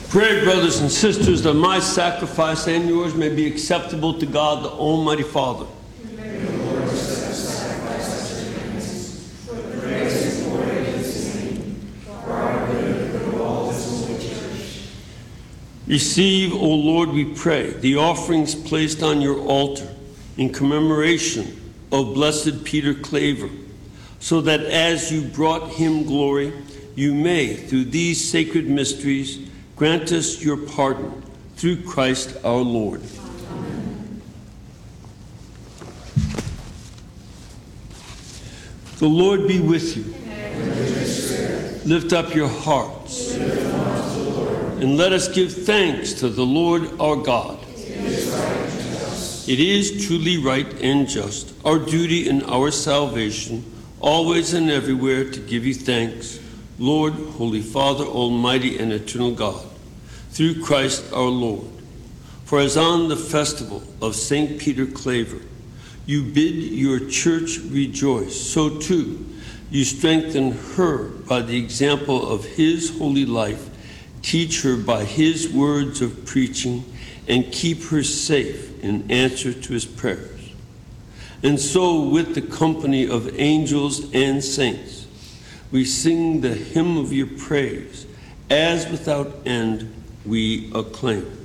Pray, brothers and sisters, that my sacrifice and yours may be acceptable to God, the Almighty Father. May the Lord accept the sacrifice at your hands, for the praise and glory of his name, for our good and good of all his holy church. Receive, O Lord, we pray, the offerings placed on your altar in commemoration of Blessed Peter Claver, so that as you brought him glory, you may, through these sacred mysteries, grant us your pardon through Christ our Lord. Amen. The Lord be with you. And with your spirit. Lift up your hearts. Lift them up to the Lord. And let us give thanks to the Lord our God. It is right and just. It is truly right and just, our duty and our salvation, always and everywhere to give you thanks, Lord, Holy Father, Almighty and eternal God, through Christ our Lord. For as on the festival of St. Peter Claver, you bid your church rejoice, so too you strengthen her by the example of his holy life, teach her by his words of preaching, and keep her safe in answer to his prayers. And so with the company of angels and saints, we sing the hymn of your praise, as without end we acclaim.